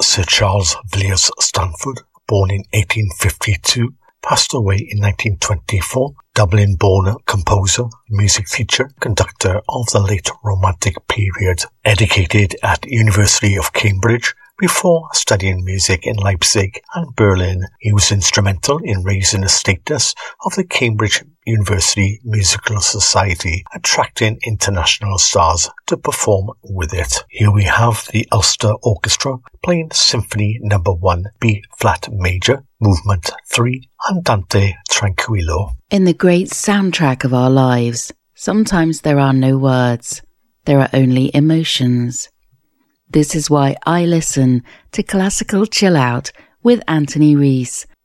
Sir Charles Villiers Stanford, born in 1852, passed away in 1924, Dublin-born composer, music teacher, conductor of the late Romantic period, educated at University of Cambridge. Before studying music in Leipzig and Berlin, he was instrumental in raising the status of the Cambridge University Musical Society, attracting international stars to perform with it. Here we have the Ulster Orchestra playing Symphony No. 1, B-flat major, Movement 3, Andante Tranquillo. In the great soundtrack of our lives, sometimes there are no words, there are only emotions. This is why I listen to Classical Chill Out with Anthony Rees